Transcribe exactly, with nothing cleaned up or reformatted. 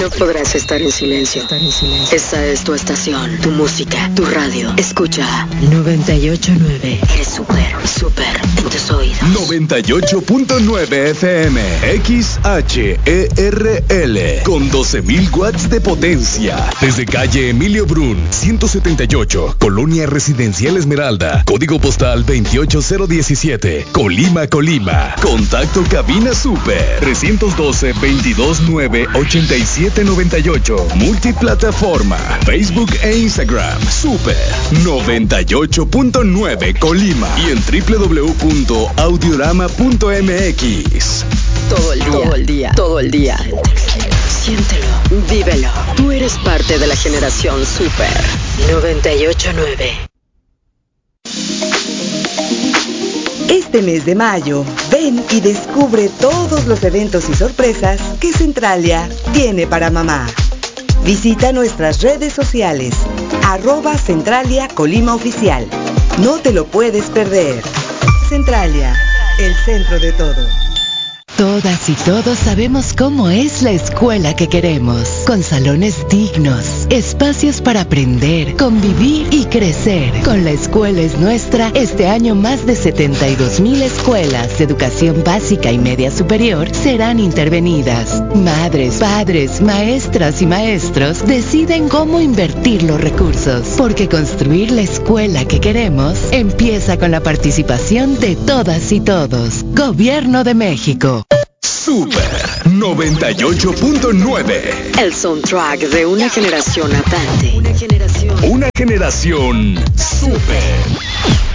No podrás estar en silencio. Esta es tu estación, tu música, tu radio. Escucha noventa y ocho punto nueve. Eres súper, súper en tus oídos. noventa y ocho punto nueve F M, X H E R L, con doce mil watts de potencia. Desde calle Emilio Brun, ciento setenta y ocho, Colonia Residencial Esmeralda, código postal veintiocho cero diecisiete, Colima, Colima. Contacto cabina super, trescientos doce, veintidós nueve, ochenta y siete noventa y ocho. Multiplataforma, Facebook e Instagram, Super noventa y ocho punto nueve Colima y en doble u doble u doble u punto audiorama punto m x. Todo el día, todo el día, todo el día. Siéntelo, vívelo. Tú eres parte de la generación Super noventa y ocho punto nueve. Este mes de mayo, ven y descubre todos los eventos y sorpresas que Centralia tiene para mamá. Visita nuestras redes sociales, arroba Centralia Colima Oficial. No te lo puedes perder. Centralia, el centro de todo. Todas y todos sabemos cómo es la escuela que queremos, con salones dignos, espacios para aprender, convivir y crecer. Con La Escuela es Nuestra, este año más de setenta y dos mil escuelas de educación básica y media superior serán intervenidas. Madres, padres, maestras y maestros deciden cómo invertir los recursos, porque construir la escuela que queremos empieza con la participación de todas y todos. Gobierno de México. Super noventa y ocho punto nueve. El soundtrack de una generación andante. Una generación. Una generación super.